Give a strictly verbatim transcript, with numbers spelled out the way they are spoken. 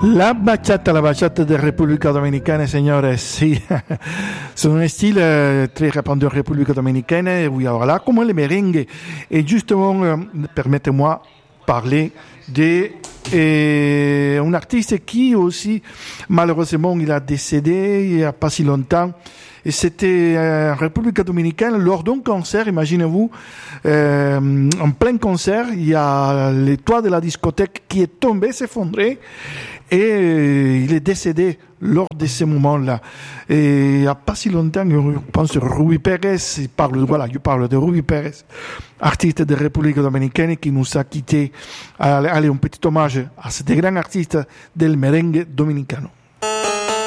La bachata, la bachata de República Dominicana, señores, sí, c'est un style euh, très répandu en République Dominicaine, oui, alors là, comme le merengue, et justement, euh, permettez-moi parler de euh, un artiste qui aussi, malheureusement, il a décédé il n'y a pas si longtemps. Et c'était euh, en République Dominicaine, lors d'un concert, imaginez-vous, euh, en plein concert, il y a le toit de la discothèque qui est tombé, s'effondré, et euh, il est décédé lors de ces moments-là. Et il n'y a pas si longtemps, je pense Ruby Pérez, il parle, voilà, je parle de Ruby Pérez, artiste de République Dominicaine qui nous a quittés. Allez, un petit hommage à cet grand artiste del merengue dominicano.